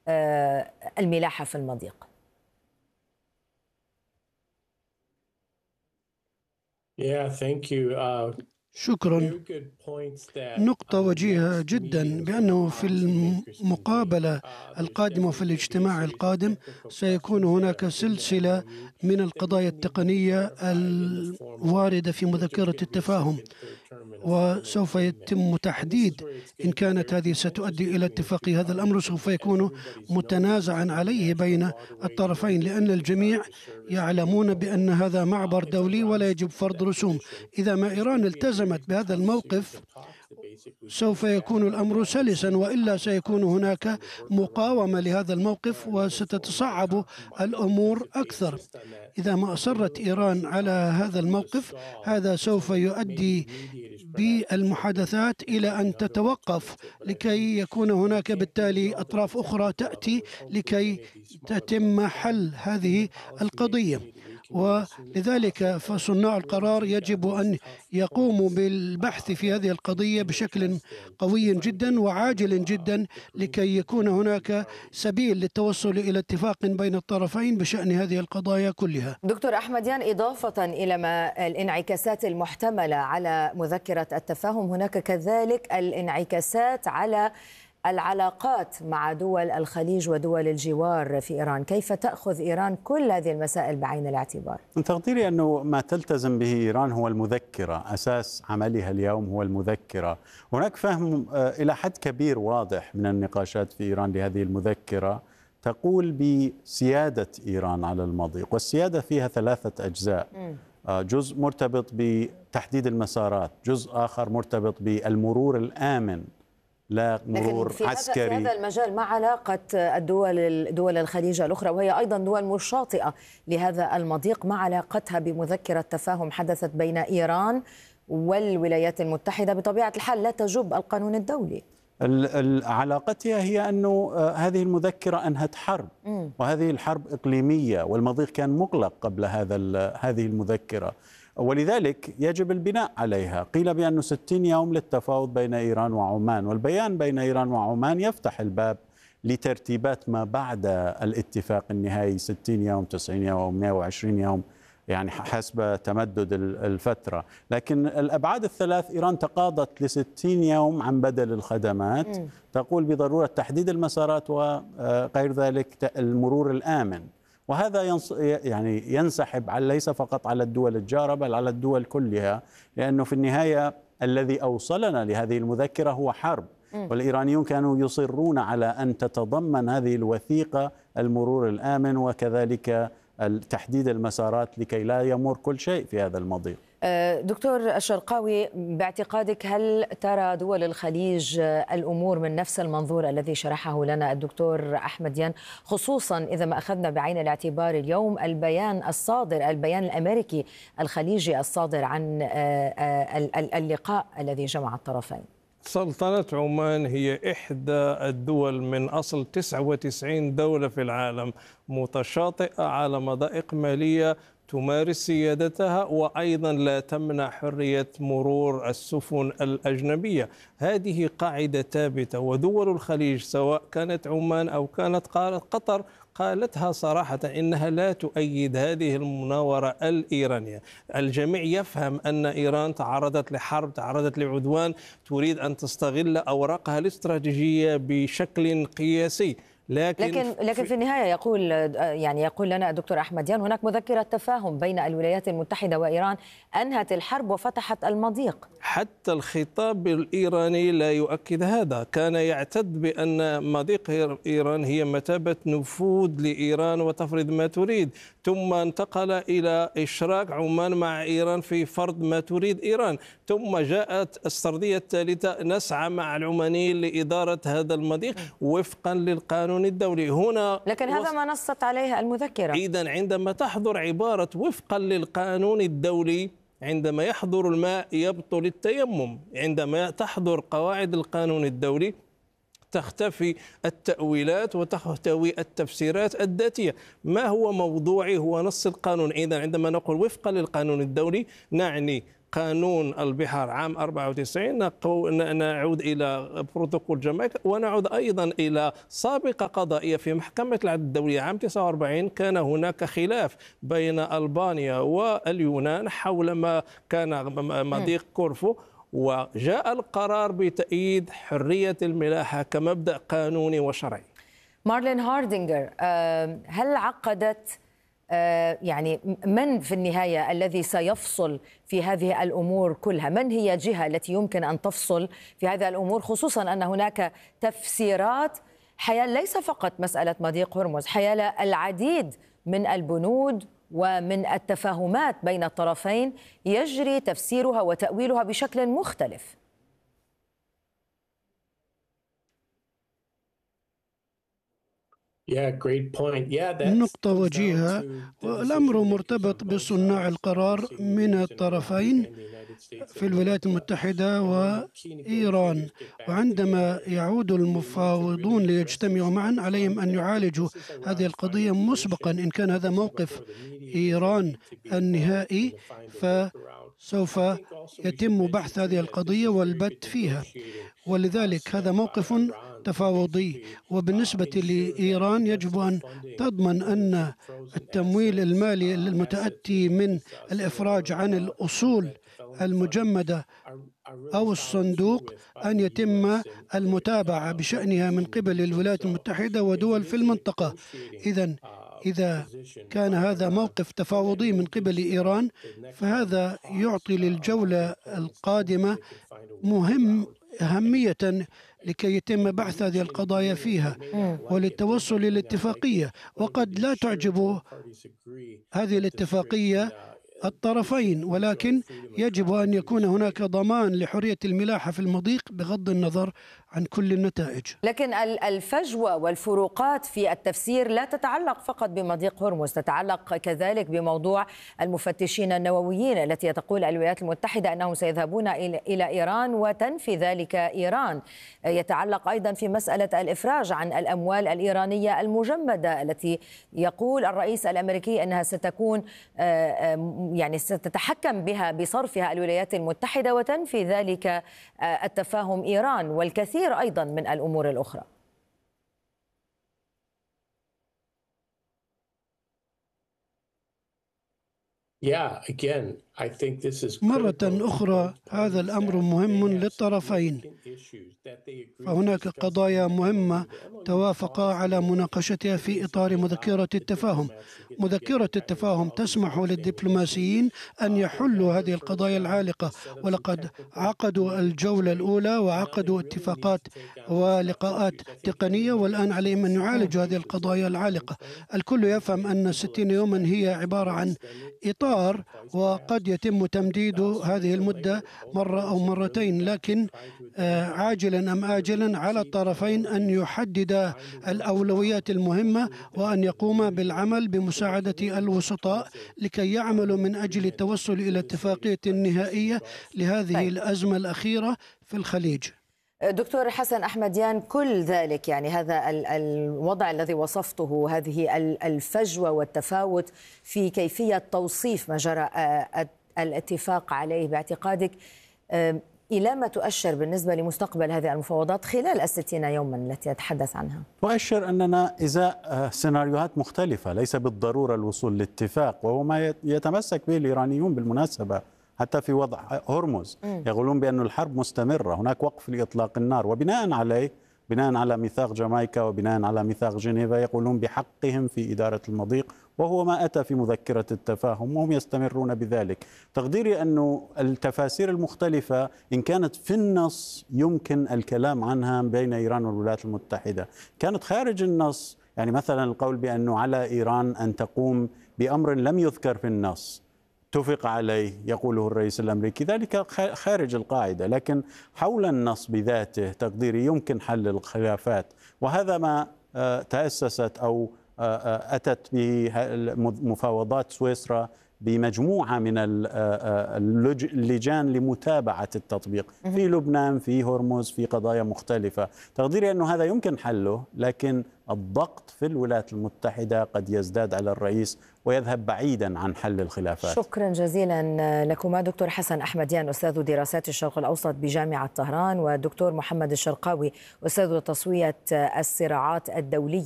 الملاحة في المضيق؟ شكرا. نقطة وجيهة جدا، بأنه في المقابلة القادمة وفي الاجتماع القادم سيكون هناك سلسلة من القضايا التقنية الواردة في مذكرة التفاهم، وسوف يتم تحديد إن كانت هذه ستؤدي إلى اتفاقية. هذا الأمر سوف يكون متنازعا عليه بين الطرفين، لأن الجميع يعلمون بأن هذا معبر دولي ولا يجب فرض رسوم. إذا ما إيران التزمت بهذا الموقف سوف يكون الأمر سلسا، وإلا سيكون هناك مقاومة لهذا الموقف وستتصعب الأمور أكثر. إذا ما أصرت إيران على هذا الموقف، هذا سوف يؤدي بالمحادثات إلى أن تتوقف، لكي يكون هناك بالتالي أطراف أخرى تأتي لكي تتم حل هذه القضية. ولذلك فصناع القرار يجب أن يقوموا بالبحث في هذه القضية بشكل قوي جدا وعاجل جدا، لكي يكون هناك سبيل للتوصل إلى اتفاق بين الطرفين بشأن هذه القضايا كلها. دكتور أحمديان، إضافة إلى ما الانعكاسات المحتملة على مذكرة التفاهم، هناك كذلك الانعكاسات على العلاقات مع دول الخليج ودول الجوار في إيران. كيف تأخذ إيران كل هذه المسائل بعين الاعتبار؟ من تقديري أنه ما تلتزم به إيران هو المذكرة، أساس عملها اليوم هو المذكرة. هناك فهم إلى حد كبير واضح من النقاشات في إيران لهذه المذكرة تقول بسيادة إيران على المضيق، والسيادة فيها ثلاثة أجزاء. جزء مرتبط بتحديد المسارات، جزء آخر مرتبط بالمرور الآمن، لا مرور عسكري. في هذا المجال ما علاقة دول الخليج الأخرى، وهي أيضا دول مشاطئة لهذا المضيق، ما علاقتها بمذكرة تفاهم حدثت بين إيران والولايات المتحدة؟ بطبيعة الحال لا تجب القانون الدولي. علاقتها هي أنه هذه المذكرة أنهت حرب، وهذه الحرب إقليمية، والمضيق كان مغلق قبل هذه المذكرة، ولذلك يجب البناء عليها. قيل بأنه 60 يوم للتفاوض بين إيران وعمان، والبيان بين إيران وعمان يفتح الباب لترتيبات ما بعد الاتفاق النهائي، 60 يوم، 90 يوم أو 120 يوم، يعني حسب تمدد الفترة. لكن الأبعاد الثلاث، إيران تقاضت ل60 يوم عن بدل الخدمات، تقول بضرورة تحديد المسارات وغير ذلك المرور الآمن، وهذا يعني ينسحب ليس فقط على الدول الجارة بل على الدول كلها، لأنه في النهاية الذي أوصلنا لهذه المذكرة هو حرب، والإيرانيون كانوا يصرون على أن تتضمن هذه الوثيقة المرور الآمن وكذلك تحديد المسارات لكي لا يمر كل شيء في هذا المضيق. دكتور الشرقاوي، باعتقادك هل ترى دول الخليج الأمور من نفس المنظور الذي شرحه لنا الدكتور أحمديان، خصوصا إذا ما أخذنا بعين الاعتبار اليوم البيان الأمريكي الخليجي الصادر عن اللقاء الذي جمع الطرفين؟ سلطنة عمان هي إحدى الدول من أصل 99 دولة في العالم متشاطئة على مضائق مالية تمارس سيادتها، وأيضا لا تمنع حرية مرور السفن الأجنبية. هذه قاعدة ثابتة، ودول الخليج سواء كانت عمان أو كانت قطر قالتها صراحة إنها لا تؤيد هذه المناورة الإيرانية. الجميع يفهم أن إيران تعرضت لحرب، تعرضت لعدوان، تريد أن تستغل أوراقها الاستراتيجية بشكل قياسي. لكن في النهاية يقول لنا الدكتور أحمديان هناك مذكرة تفاهم بين الولايات المتحدة وإيران أنهت الحرب وفتحت المضيق. حتى الخطاب الإيراني لا يؤكد هذا، كان يعتد بأن مضيق إيران هي مثابة نفوذ لإيران وتفرض ما تريد، ثم انتقل إلى إشراك عمان مع إيران في فرض ما تريد إيران، ثم جاءت السردية الثالثة نسعى مع العمانيين لإدارة هذا المضيق وفقا للقانون الدولي. هنا لكن هذا ما نصت عليه المذكرة. إذن عندما تحضر عبارة وفقا للقانون الدولي، عندما يحضر الماء يبطل التيمم، عندما تحضر قواعد القانون الدولي تختفي التأويلات وتختفي التفسيرات الذاتية. ما هو موضوعي هو نص القانون. إذن عندما نقول وفقا للقانون الدولي نعني قانون البحار عام 94 نعود إلى بروتوكول جامايكا، ونعود أيضا إلى سابقة قضائية في محكمة العدل الدولية عام 49. كان هناك خلاف بين ألبانيا واليونان حول ما كان مضيق كورفو، وجاء القرار بتأييد حرية الملاحة كمبدأ قانوني وشرعي. مارلين هاردينجر، هل عقدت يعني من في النهاية الذي سيفصل في هذه الأمور كلها؟ من هي الجهة التي يمكن أن تفصل في هذه الأمور، خصوصا أن هناك تفسيرات حيال ليس فقط مسألة مضيق هرمز، حيال العديد من البنود ومن التفاهمات بين الطرفين يجري تفسيرها وتأويلها بشكل مختلف؟ نقطة وجيهة، والأمر مرتبط بصناع القرار من الطرفين في الولايات المتحدة وإيران. وعندما يعود المفاوضون ليجتمعوا معا عليهم أن يعالجوا هذه القضية مسبقا. إن كان هذا موقف إيران النهائي فسوف يتم بحث هذه القضية والبت فيها، ولذلك هذا موقف تفاوضي. وبالنسبة لإيران يجب أن تضمن أن التمويل المالي المتأتي من الإفراج عن الأصول المجمدة أو الصندوق أن يتم المتابعة بشأنها من قبل الولايات المتحدة ودول في المنطقة. إذا كان هذا موقف تفاوضي من قبل إيران فهذا يعطي للجولة القادمة أهمية لكي يتم بحث هذه القضايا فيها وللتوصل إلى الاتفاقية. وقد لا تعجب هذه الاتفاقية الطرفين، ولكن يجب أن يكون هناك ضمان لحرية الملاحة في المضيق بغض النظر عن كل النتائج. لكن الفجوة والفروقات في التفسير لا تتعلق فقط بمضيق هرمز، تتعلق كذلك بموضوع المفتشين النوويين التي تقول الولايات المتحدة أنهم سيذهبون إلى إيران وتنفي ذلك إيران. يتعلق أيضا في مسألة الإفراج عن الأموال الإيرانية المجمدة التي يقول الرئيس الأمريكي أنها ستكون يعني ستتحكم بها بصرفها الولايات المتحدة وتنفي ذلك التفاهم إيران، والكثير أيضا من الأمور الأخرى. مرة أخرى هذا الأمر مهم للطرفين، فهناك قضايا مهمة توافقا على مناقشتها في إطار مذكرة التفاهم. مذكرة التفاهم تسمح للدبلوماسيين أن يحلوا هذه القضايا العالقة، ولقد عقدوا الجولة الأولى وعقدوا اتفاقات ولقاءات تقنية، والآن عليهم أن يعالجوا هذه القضايا العالقة. الكل يفهم أن 60 يوما هي عبارة عن إطار، وقد يتم تمديد هذه المدة مرة أو مرتين، لكن عاجلا أم آجلا على الطرفين أن يحددا الأولويات المهمة وأن يقوم بالعمل بمساعدة الوسطاء لكي يعملوا من أجل التوصل إلى اتفاقية نهائية لهذه الأزمة الأخيرة في الخليج. دكتور حسن أحمديان، كل ذلك يعني هذا الوضع الذي وصفته، هذه الفجوة والتفاوت في كيفية توصيف ما جرى الاتفاق عليه باعتقادك إلى ما تؤشر بالنسبة لمستقبل هذه المفاوضات خلال 60 يوما التي أتحدث عنها؟ تؤشر أننا إزاء سيناريوهات مختلفة، ليس بالضرورة الوصول لاتفاق، وهو ما يتمسك به الإيرانيون بالمناسبة حتى في وضع هرمز. يقولون بأن الحرب مستمرة، هناك وقف لإطلاق النار، وبناء عليه، بناء على ميثاق جامايكا وبناء على ميثاق جنيفا، يقولون بحقهم في إدارة المضيق، وهو ما أتى في مذكرة التفاهم، وهم يستمرون بذلك. تقديري أن التفاسير المختلفة إن كانت في النص يمكن الكلام عنها بين إيران والولايات المتحدة، كانت خارج النص، يعني مثلا القول بأنه على إيران أن تقوم بأمر لم يذكر في النص اتفق عليه يقوله الرئيس الأمريكي، ذلك خارج القاعدة، لكن حول النص بذاته تقديري يمكن حل الخلافات. وهذا ما تأسست أو أتت به مفاوضات سويسرا بمجموعة من اللجان لمتابعة التطبيق في لبنان، في هرمز، في قضايا مختلفة. تقديري أنه هذا يمكن حله، لكن الضغط في الولايات المتحدة قد يزداد على الرئيس ويذهب بعيدا عن حل الخلافات. شكرا جزيلا لكما دكتور حسن أحمديان أستاذ دراسات الشرق الأوسط بجامعة طهران، والدكتور محمد الشرقاوي أستاذ تصفية الصراعات الدولية